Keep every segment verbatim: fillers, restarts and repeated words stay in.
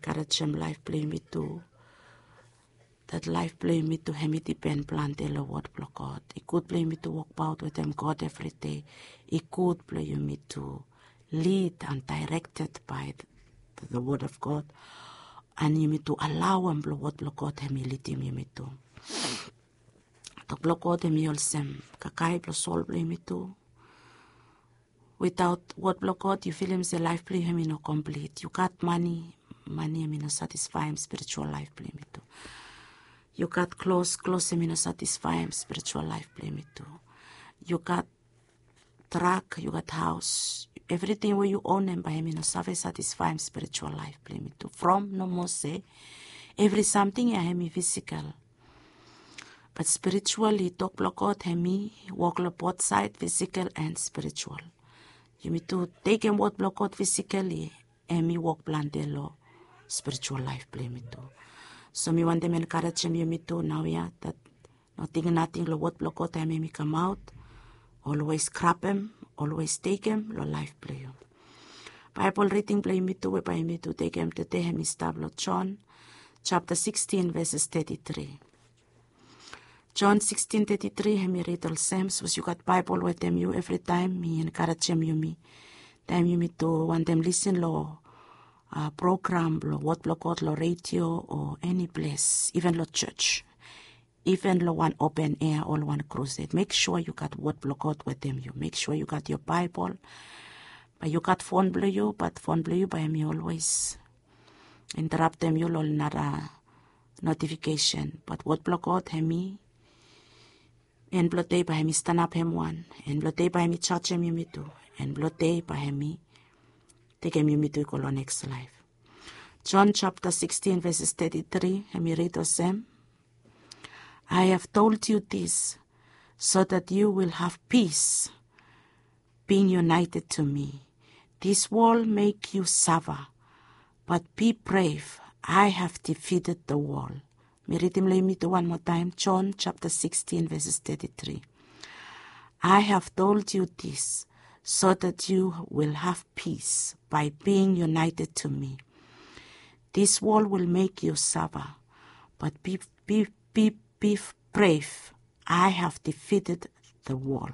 encourage him life play me too. That life play me to hemi depend plant the word block God. It could play me to walk out with him God every day. It could play me to lead and directed by the, the word of God. And you me to allow him what block God hemi lead him you me to. The block God hemi olsem kakai plus soul play me too. Without what block God you feel him say life play hemi no complete. You got money, money hemi no satisfy him spiritual life play me too. You got close, close him, you know, satisfy him, spiritual life, play me too. You got truck, you got house, everything where you own him by him, you know, satisfy him, spiritual life, play me too. From, no more say, every something I him physical. But spiritually, talk block out him, walk on both side, physical and spiritual. You need to take him what block out physically, and me walk plan the law, spiritual life, play me too. So me want them encourage him, you me too now, yeah, that nothing, nothing, lo what block out time me come out. Always crap him, always take him, lo life play him. Bible reading play me too, by me to take him today, him is tablet John, chapter sixteen, verses thirty-three. John sixteen, thirty-three, him read all same, so you got Bible with them, you every time, me encourage him, you me. Time you me to want them listen, lo, Uh, program, lo what block out, lo radio, or any place, even lo church, even lo one open air or one crusade. Make sure you got what block out with them. You make sure you got your Bible. But you got phone blow you, but phone blow you by me always interrupt them. You lo nara notification. But what block out hemi? And blood day by me stand up him one, and blood day by me charge him you me too, and blood day by me. Take him you me to go next life. John chapter sixteen verses thirty-three. Let me read the same. I have told you this so that you will have peace, being united to me. This world make you suffer, but be brave. I have defeated the world. Me read him let me to one more time. John chapter sixteen verses thirty-three. I have told you this so that you will have peace by being united to me. This world will make you suffer, but be, be, be, be brave. I have defeated the world.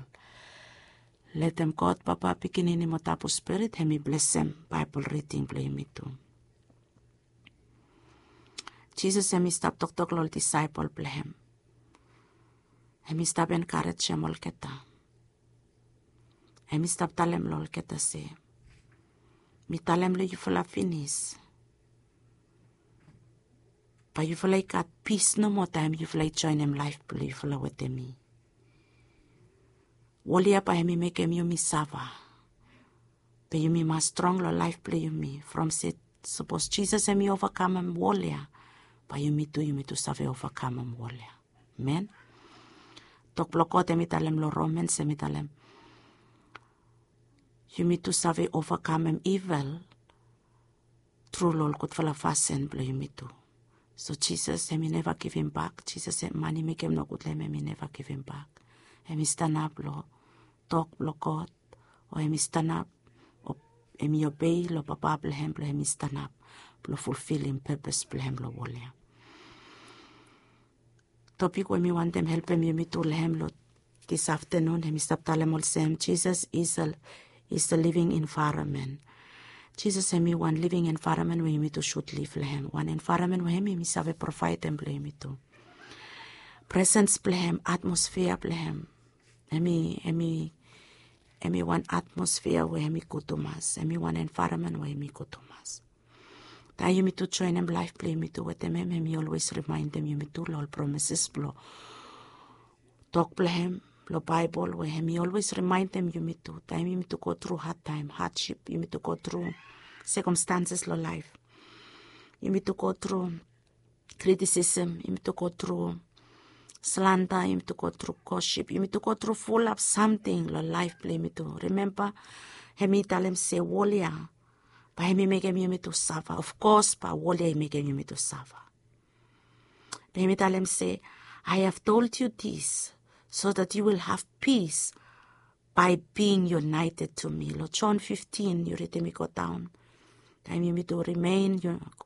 Let them God, Papa, beginning in Motapo Spirit, and me bless them. Bible reading, play me too. Jesus, and me stop talk talk lol disciple, play him. And me stop encourage him all keta. And me stop talem lol keta say. Me talem lo you feel finish. But you feel like got peace no more time. You feel like join him life, you feel with me. Wolia pa hemi make him you me sava. But you me ma strong lo life play you me. From sit suppose Jesus and me overcome him wolia. But you me too you me to save overcome him wolia. Amen. Tok blokote mi talem lo Romans mi talem. You me to save overcome him evil. True lol could fall a fasten blow you me too. So Jesus said, me never give him back. Jesus said, money make him no good, let me never give him back. And me stand up, lo, talk, lo, God, or me stand up, or me obey, lo, papa, blehem, lo, me stand up, lo, fulfill him purpose, blehem, lo, wolia. Topic when me want them help him, you me to lehem, lo, this afternoon, and me stop telling all same, Jesus is a, is the living environment. Jesus and me one living environment where me to should live lehem. One environment where me me save provide them blame me to. Presence blame, atmosphere blame. Emi emi emi one atmosphere where me go to mass. Emi one environment where me go to mass. That you me to join them life play me to with them. Emi me always remind them you me to all promises blow. Talk blame. Lo Bible where me always remind them you me to time you me to go through hard time, hardship, you me to go through circumstances lo life. You me to go through criticism, you me to go through slander, you me to go through gossip, you me to go through full of something lo life play me to. Remember, he me tell him say wolia, but he me make him you me to suffer. Of course, but wolia he make him you me to suffer. But he me tell him say, I have told you this, so that you will have peace by being united to me. Lord John fifteen, you read me go down. Time you me to remain, you